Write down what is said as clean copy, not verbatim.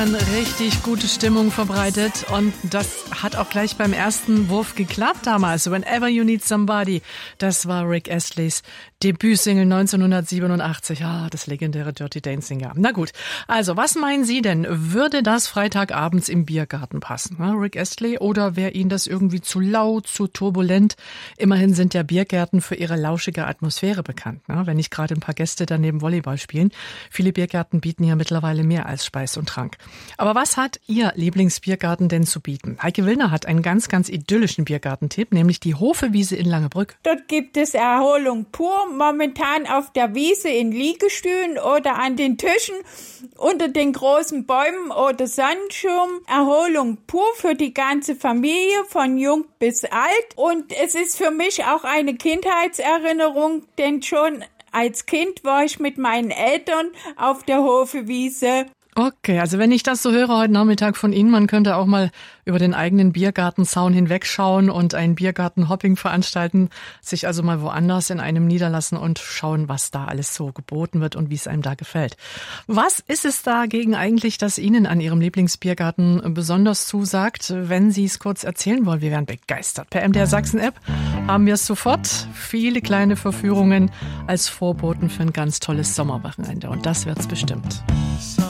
Eine richtig gute Stimmung verbreitet und das hat auch gleich beim ersten Wurf geklappt damals. Whenever You Need Somebody, das war Rick Astleys Debütsingle 1987. Das legendäre Dirty Dancing. Ja. Na gut, also was meinen Sie denn? Würde das Freitagabends im Biergarten passen? Rick Astley, oder wäre Ihnen das irgendwie zu laut, zu turbulent? Immerhin sind ja Biergärten für ihre lauschige Atmosphäre bekannt. Wenn nicht gerade ein paar Gäste daneben Volleyball spielen. Viele Biergärten bieten ja mittlerweile mehr als Speis und Trank. Aber was hat Ihr Lieblingsbiergarten denn zu bieten? Heike Willner hat einen ganz, ganz idyllischen Biergartentipp, nämlich die Hofewiese in Langebrück. Dort gibt es Erholung pur, momentan auf der Wiese in Liegestühlen oder an den Tischen unter den großen Bäumen oder Sonnenschirmen. Erholung pur für die ganze Familie, von jung bis alt. Und es ist für mich auch eine Kindheitserinnerung, denn schon als Kind war ich mit meinen Eltern auf der Hofewiese. Okay, also wenn ich das so höre heute Nachmittag von Ihnen, man könnte auch mal über den eigenen Biergartenzaun hinwegschauen und ein Biergarten-Hopping veranstalten, sich also mal woanders in einem niederlassen und schauen, was da alles so geboten wird und wie es einem da gefällt. Was ist es dagegen eigentlich, das Ihnen an Ihrem Lieblingsbiergarten besonders zusagt? Wenn Sie es kurz erzählen wollen, wir wären begeistert. Per MDR Sachsen-App haben wir es sofort. Viele kleine Verführungen als Vorboten für ein ganz tolles Sommerwochenende und das wird's bestimmt.